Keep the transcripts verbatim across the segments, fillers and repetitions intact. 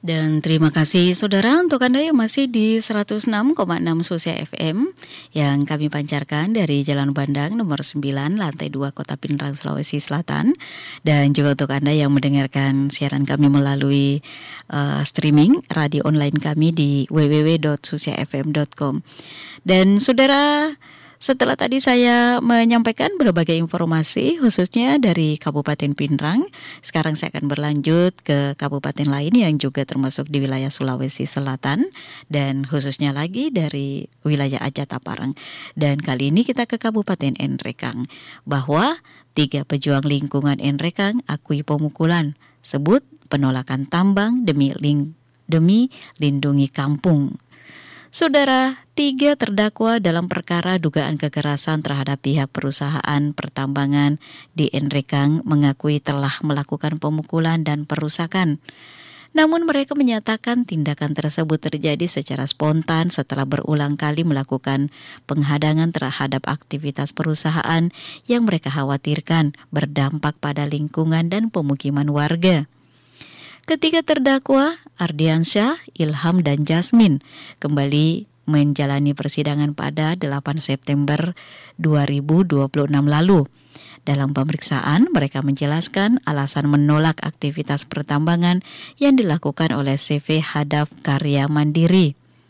Dan terima kasih saudara untuk Anda yang masih di seratus enam koma enam Susia F M yang kami pancarkan dari Jalan Bandang nomor sembilan lantai dua Kota Pinrang, Sulawesi Selatan. Dan juga untuk Anda yang mendengarkan siaran kami melalui uh, streaming radio online kami di w w w dot susia f m dot com. Dan saudara, setelah tadi saya menyampaikan berbagai informasi khususnya dari Kabupaten Pinrang, sekarang saya akan berlanjut ke kabupaten lain yang juga termasuk di wilayah Sulawesi Selatan dan khususnya lagi dari wilayah Aceh Taparang. Dan kali ini kita ke Kabupaten Enrekang, bahwa tiga pejuang lingkungan Enrekang akui pemukulan, sebut penolakan tambang demi ling, demi lindungi kampung. Saudara, tiga terdakwa dalam perkara dugaan kekerasan terhadap pihak perusahaan pertambangan di Enrekang mengakui telah melakukan pemukulan dan perusakan. Namun mereka menyatakan tindakan tersebut terjadi secara spontan setelah berulang kali melakukan penghadangan terhadap aktivitas perusahaan yang mereka khawatirkan berdampak pada lingkungan dan pemukiman warga. Ketiga terdakwa, Ardiansyah, Ilham, dan Jasmine, kembali menjalani persidangan pada delapan September dua ribu dua puluh enam lalu. Dalam pemeriksaan, mereka menjelaskan alasan menolak aktivitas pertambangan yang dilakukan oleh C V Hadaf Karya Mandiri.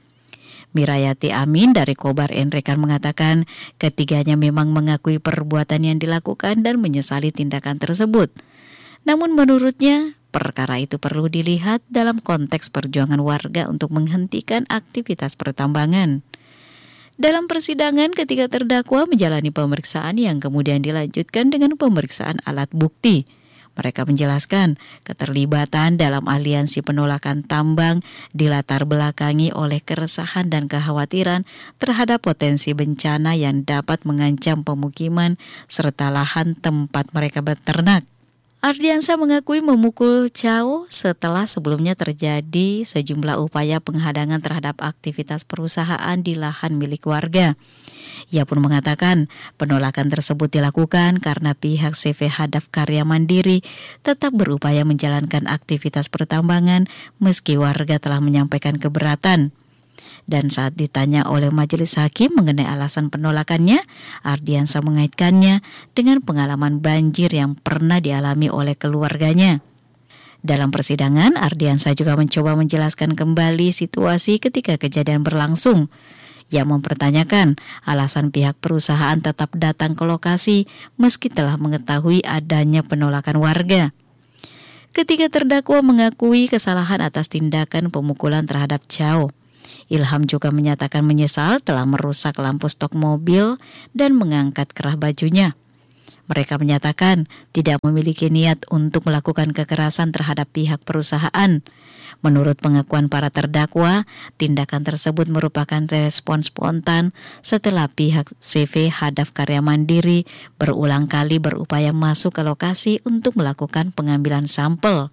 Mirayati Amin dari Kobar Enrekang mengatakan ketiganya memang mengakui perbuatan yang dilakukan dan menyesali tindakan tersebut. Namun menurutnya, perkara itu perlu dilihat dalam konteks perjuangan warga untuk menghentikan aktivitas pertambangan. Dalam persidangan, ketiga terdakwa menjalani pemeriksaan yang kemudian dilanjutkan dengan pemeriksaan alat bukti. Mereka menjelaskan keterlibatan dalam aliansi penolakan tambang dilatar belakangi oleh keresahan dan kekhawatiran terhadap potensi bencana yang dapat mengancam pemukiman serta lahan tempat mereka beternak. Ardiansyah mengakui memukul Cao setelah sebelumnya terjadi sejumlah upaya penghadangan terhadap aktivitas perusahaan di lahan milik warga. Ia pun mengatakan penolakan tersebut dilakukan karena pihak C V Hadaf Karya Mandiri tetap berupaya menjalankan aktivitas pertambangan meski warga telah menyampaikan keberatan. Dan saat ditanya oleh majelis hakim mengenai alasan penolakannya, Ardiansyah mengaitkannya dengan pengalaman banjir yang pernah dialami oleh keluarganya. Dalam persidangan, Ardiansyah juga mencoba menjelaskan kembali situasi ketika kejadian berlangsung. Ia mempertanyakan alasan pihak perusahaan tetap datang ke lokasi meski telah mengetahui adanya penolakan warga. Ketiga terdakwa mengakui kesalahan atas tindakan pemukulan terhadap Cao. Ilham juga menyatakan menyesal telah merusak lampu stok mobil dan mengangkat kerah bajunya. Mereka menyatakan tidak memiliki niat untuk melakukan kekerasan terhadap pihak perusahaan. Menurut pengakuan para terdakwa, tindakan tersebut merupakan respon spontan setelah pihak C V Hadaf Karya Mandiri berulang kali berupaya masuk ke lokasi untuk melakukan pengambilan sampel.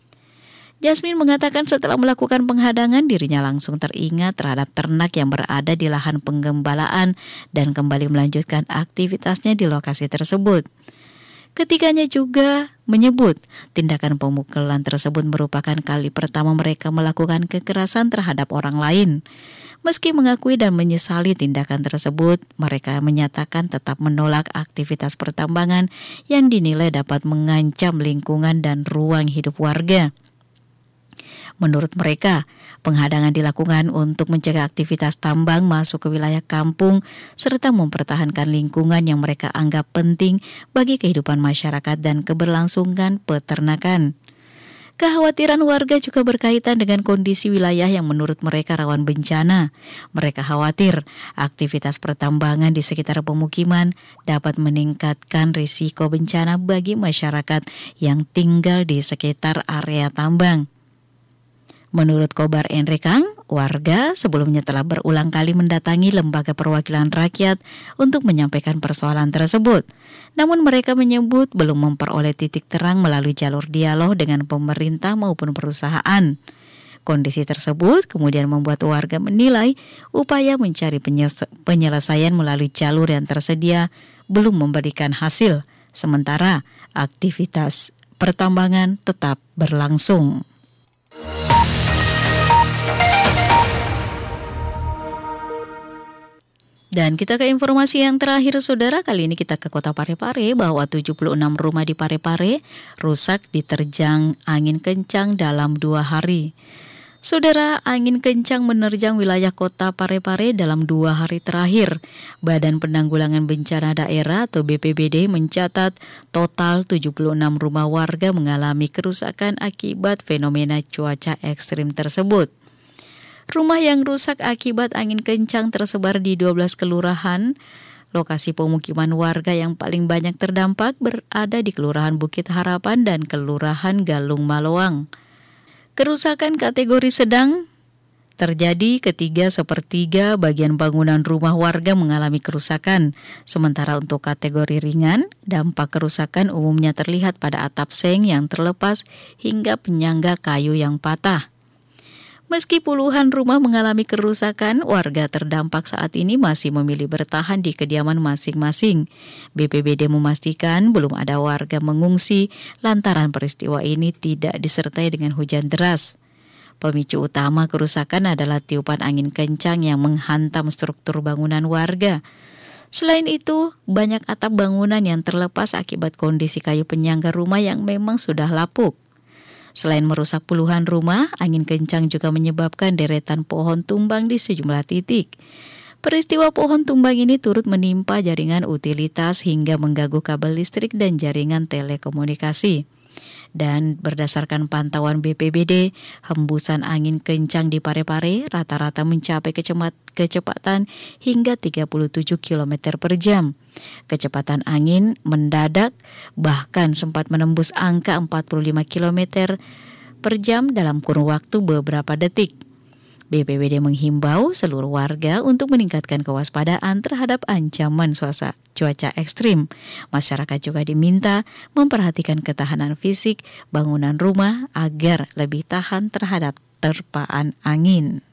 Jasmine mengatakan setelah melakukan penghadangan dirinya langsung teringat terhadap ternak yang berada di lahan penggembalaan dan kembali melanjutkan aktivitasnya di lokasi tersebut. Ketiganya juga menyebut tindakan pemukulan tersebut merupakan kali pertama mereka melakukan kekerasan terhadap orang lain. Meski mengakui dan menyesali tindakan tersebut, mereka menyatakan tetap menolak aktivitas pertambangan yang dinilai dapat mengancam lingkungan dan ruang hidup warga. Menurut mereka, penghadangan dilakukan untuk mencegah aktivitas tambang masuk ke wilayah kampung serta mempertahankan lingkungan yang mereka anggap penting bagi kehidupan masyarakat dan keberlangsungan peternakan. Kekhawatiran warga juga berkaitan dengan kondisi wilayah yang menurut mereka rawan bencana. Mereka khawatir aktivitas pertambangan di sekitar pemukiman dapat meningkatkan risiko bencana bagi masyarakat yang tinggal di sekitar area tambang. Menurut Kobar Enrekang, warga sebelumnya telah berulang kali mendatangi Lembaga Perwakilan Rakyat untuk menyampaikan persoalan tersebut. Namun mereka menyebut belum memperoleh titik terang melalui jalur dialog dengan pemerintah maupun perusahaan. Kondisi tersebut kemudian membuat warga menilai upaya mencari penyes- penyelesaian melalui jalur yang tersedia belum memberikan hasil, sementara aktivitas pertambangan tetap berlangsung. Dan kita ke informasi yang terakhir saudara, kali ini kita ke kota Parepare bahwa tujuh puluh enam rumah di Parepare rusak diterjang angin kencang dalam dua hari. Saudara, angin kencang menerjang wilayah kota Parepare dalam dua hari terakhir. Badan Penanggulangan Bencana Daerah atau B P B D mencatat total tujuh puluh enam rumah warga mengalami kerusakan akibat fenomena cuaca ekstrim tersebut. Rumah yang rusak akibat angin kencang tersebar di dua belas kelurahan. Lokasi pemukiman warga yang paling banyak terdampak berada di Kelurahan Bukit Harapan dan Kelurahan Galung Maloang. Kerusakan kategori sedang terjadi ketiga sepertiga bagian bangunan rumah warga mengalami kerusakan. Sementara untuk kategori ringan, dampak kerusakan umumnya terlihat pada atap seng yang terlepas hingga penyangga kayu yang patah. Meski puluhan rumah mengalami kerusakan, warga terdampak saat ini masih memilih bertahan di kediaman masing-masing. B P B D memastikan belum ada warga mengungsi lantaran peristiwa ini tidak disertai dengan hujan deras. Pemicu utama kerusakan adalah tiupan angin kencang yang menghantam struktur bangunan warga. Selain itu, banyak atap bangunan yang terlepas akibat kondisi kayu penyangga rumah yang memang sudah lapuk. Selain merusak puluhan rumah, angin kencang juga menyebabkan deretan pohon tumbang di sejumlah titik. Peristiwa pohon tumbang ini turut menimpa jaringan utilitas hingga mengganggu kabel listrik dan jaringan telekomunikasi. Dan berdasarkan pantauan B P B D, hembusan angin kencang di Parepare rata-rata mencapai kecemat, kecepatan hingga tiga puluh tujuh kilometer per jam. Kecepatan angin mendadak bahkan sempat menembus angka empat puluh lima kilometer per jam dalam kurun waktu beberapa detik. B P B D menghimbau seluruh warga untuk meningkatkan kewaspadaan terhadap ancaman suasana cuaca ekstrim. Masyarakat juga diminta memperhatikan ketahanan fisik bangunan rumah agar lebih tahan terhadap terpaan angin.